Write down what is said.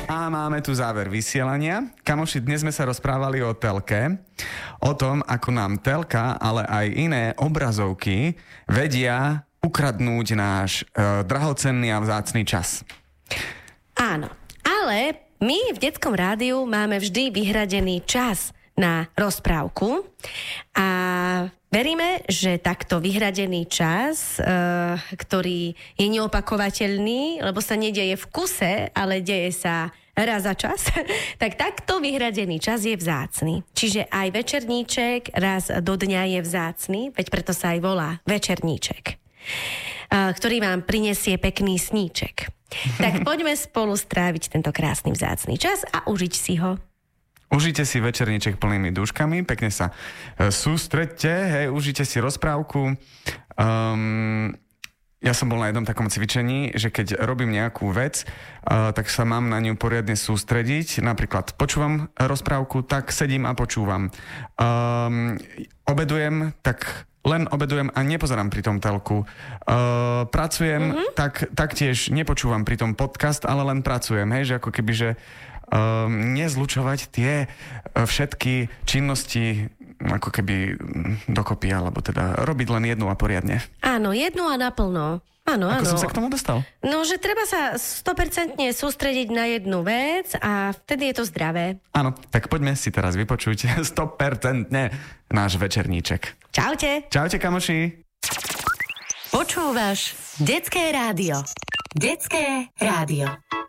A máme tu záver vysielania. Kamoši, dnes sme sa rozprávali o telke, o tom, ako nám telka, ale aj iné obrazovky vedia ukradnúť náš drahocenný a vzácny čas. Áno, ale my v Detskom rádiu máme vždy vyhradený čas na rozprávku a veríme, že takto vyhradený čas, ktorý je neopakovateľný, lebo sa nedieje v kuse, ale deje sa raz za čas, tak takto vyhradený čas je vzácny. Čiže aj večerníček raz do dňa je vzácny, veď preto sa aj volá večerníček, ktorý vám prinesie pekný sníček. Tak poďme spolu stráviť tento krásny vzácny čas a užiť si ho. Užite si večerníček plnými dúškami, pekne sa sústreďte, užite si rozprávku. Ja som bol na jednom takom cvičení, že keď robím nejakú vec, tak sa mám na ňu poriadne sústrediť. Napríklad počúvam rozprávku, tak sedím a počúvam. Obedujem, tak len obedujem a nepozerám pri tom telku. Pracujem, tak taktiež nepočúvam pri tom podcast, ale len pracujem. Hej, že ako keby, že nezlučovať tie všetky činnosti ako keby dokopy, alebo teda robiť len jednu a poriadne. Áno, jednu a naplno. Áno, Ako som sa k tomu dostal? No, že treba sa 100% sústrediť na jednu vec a vtedy je to zdravé. Áno, tak poďme si teraz vypočuť 100% náš večerníček. Čaute. Čaute, kamoši. Počúvaš Detské rádio. Detské rádio.